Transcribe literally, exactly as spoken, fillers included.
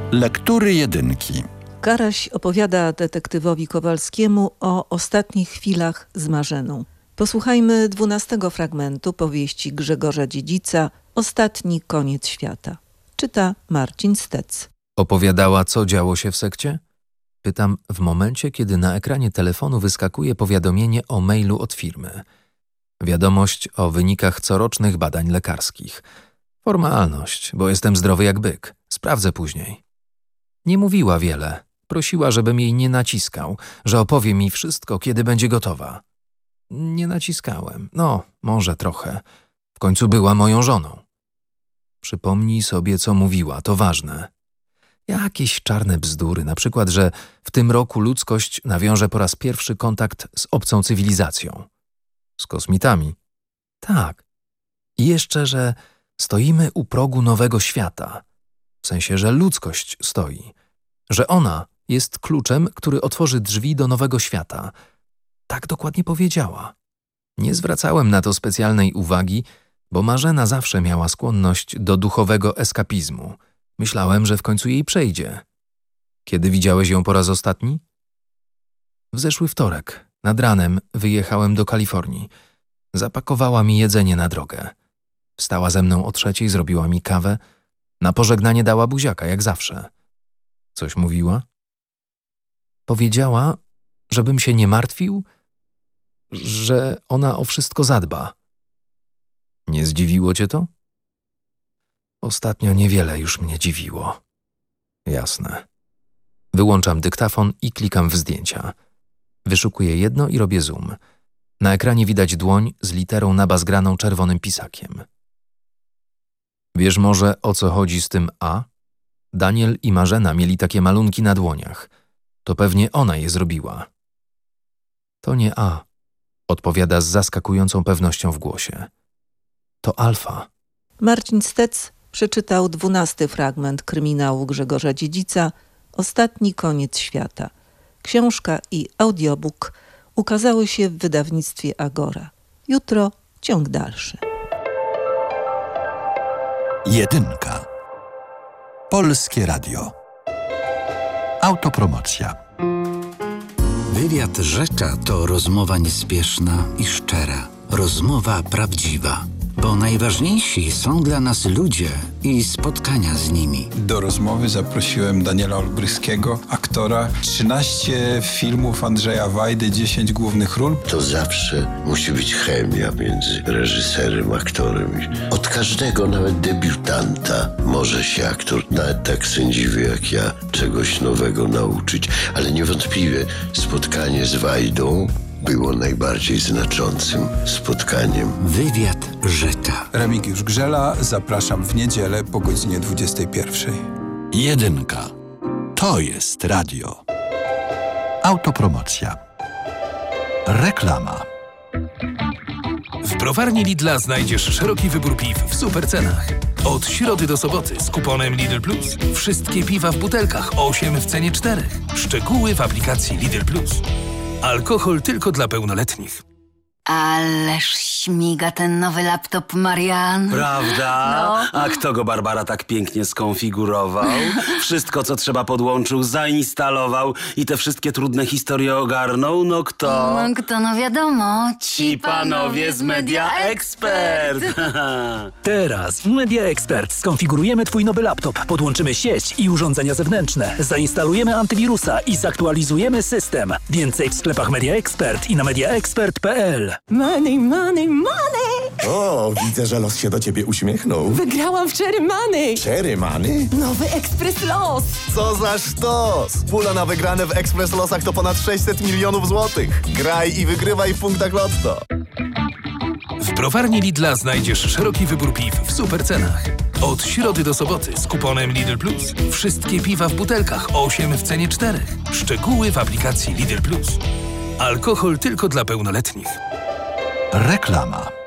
Lektury jedynki. Karaś opowiada detektywowi Kowalskiemu o ostatnich chwilach z Marzeną. Posłuchajmy dwunastego fragmentu powieści Grzegorza Dziedzica Ostatni koniec świata. Czyta Marcin Stec. Opowiadała, co działo się w sekcie? Pytam w momencie, kiedy na ekranie telefonu wyskakuje powiadomienie o mailu od firmy. Wiadomość o wynikach corocznych badań lekarskich. Formalność, bo jestem zdrowy jak byk. Sprawdzę później. Nie mówiła wiele. Prosiła, żebym jej nie naciskał, że opowie mi wszystko, kiedy będzie gotowa. Nie naciskałem. No, może trochę. W końcu była moją żoną. Przypomnij sobie, co mówiła, to ważne. Jakieś czarne bzdury, na przykład, że w tym roku ludzkość nawiąże po raz pierwszy kontakt z obcą cywilizacją. Z kosmitami? Tak. I jeszcze, że stoimy u progu nowego świata. W sensie, że ludzkość stoi. Że ona jest kluczem, który otworzy drzwi do nowego świata. Tak dokładnie powiedziała. Nie zwracałem na to specjalnej uwagi, bo Marzena zawsze miała skłonność do duchowego eskapizmu. Myślałem, że w końcu jej przejdzie. Kiedy widziałeś ją po raz ostatni? W zeszły wtorek, nad ranem, wyjechałem do Kalifornii. Zapakowała mi jedzenie na drogę. Wstała ze mną o trzeciej, zrobiła mi kawę. Na pożegnanie dała buziaka, jak zawsze. Coś mówiła? Powiedziała, żebym się nie martwił, że ona o wszystko zadba. Nie zdziwiło cię to? Ostatnio niewiele już mnie dziwiło. Jasne. Wyłączam dyktafon i klikam w zdjęcia. Wyszukuję jedno i robię zoom. Na ekranie widać dłoń z literą nabazgraną czerwonym pisakiem. Wiesz może, o co chodzi z tym A? Daniel i Marzena mieli takie malunki na dłoniach. To pewnie ona je zrobiła. To nie A, odpowiada z zaskakującą pewnością w głosie. To Alfa. Marcin Stec przeczytał dwunasty fragment kryminału Grzegorza Dziedzica Ostatni koniec świata. Książka i audiobook ukazały się w wydawnictwie Agora. Jutro ciąg dalszy. Jedynka. Polskie Radio. Autopromocja. Wywiad Rzecza to rozmowa niespieszna i szczera. Rozmowa prawdziwa. Bo najważniejsi są dla nas ludzie i spotkania z nimi. Do rozmowy zaprosiłem Daniela Olbrychskiego, aktora. trzynaście filmów Andrzeja Wajdy, dziesięć głównych ról. To zawsze musi być chemia między reżyserem, aktorem. Od każdego, nawet debiutanta, może się aktor, nawet tak sędziwy jak ja, czegoś nowego nauczyć. Ale niewątpliwie spotkanie z Wajdą było najbardziej znaczącym spotkaniem. Wywiad Rzecza. Remigiusz Grzela, zapraszam w niedzielę po godzinie dwudziestej pierwszej. Jedynka. To jest radio. Autopromocja. Reklama. W browarni Lidla znajdziesz szeroki wybór piw w supercenach. Od środy do soboty z kuponem Lidl Plus. Wszystkie piwa w butelkach, osiem w cenie czterech. Szczegóły w aplikacji Lidl Plus. Alkohol tylko dla pełnoletnich. Ależ śmiga ten nowy laptop, Marian. Prawda? No. A kto go, Barbara, tak pięknie skonfigurował? Wszystko, co trzeba, podłączył, zainstalował i te wszystkie trudne historie ogarnął? No kto? No kto, no wiadomo. Ci panowie z Media Expert. Teraz w Media Expert skonfigurujemy twój nowy laptop, podłączymy sieć i urządzenia zewnętrzne, zainstalujemy antywirusa i zaktualizujemy system. Więcej w sklepach Media Expert i na mediaexpert kropka p l. Money, money, money! O, widzę, że los się do ciebie uśmiechnął. Wygrałam w Cherry Money! Cherry Money? Nowy Ekspres Los! Co za sztos! Pula na wygrane w Ekspres Losach to ponad sześćset milionów złotych. Graj i wygrywaj w punktach Lotto. W browarni Lidla znajdziesz szeroki wybór piw w supercenach. Od środy do soboty z kuponem Lidl Plus. Wszystkie piwa w butelkach, osiem w cenie czterech. Szczegóły w aplikacji Lidl Plus. Alkohol tylko dla pełnoletnich. Reklama.